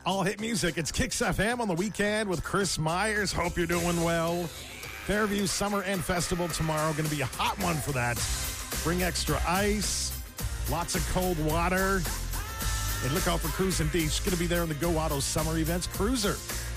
All hit music. It's Kicks FM on the weekend with Chris Myers. Hope you're doing well. Fairview Summer and Festival tomorrow. Going to be a hot one for that. Bring extra ice. Lots of cold water. And look out for Cruising Beach. Going to be there in the Go Auto Summer Events Cruiser.